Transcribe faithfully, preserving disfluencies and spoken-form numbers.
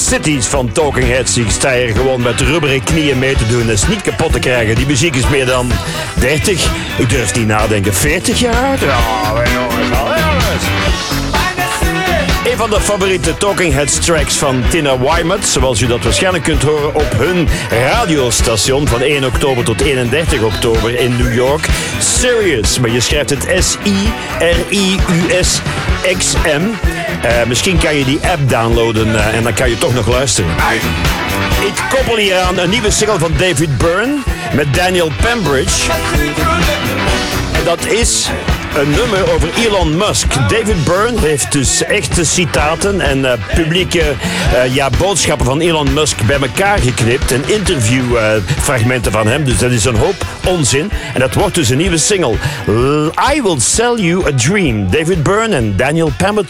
Cities van Talking Heads. Ik sta hier gewoon met rubberen knieën mee te doen. Dat is niet kapot te krijgen. Die muziek is meer dan dertig, ik durf niet nadenken, veertig jaar oud? Ja, jongens, al jongens. Een van de favoriete Talking Heads tracks van Tina Weymouth, zoals u dat waarschijnlijk kunt horen op hun radiostation van één oktober tot eenendertig oktober in New York. Sirius, maar je schrijft het S I R I U S X M. Uh, misschien kan je die app downloaden uh, en dan kan je toch nog luisteren. Ik koppel hier aan een nieuwe single van David Byrne met Daniel Pembridge. En dat is een nummer over Elon Musk. David Byrne heeft dus echte citaten en uh, publieke uh, ja, boodschappen van Elon Musk bij elkaar geknipt. En interviewfragmenten uh, van hem. Dus dat is een hoop onzin. En dat wordt dus een nieuwe single. I Will Sell You a Dream. David Byrne en Daniel Pembridge.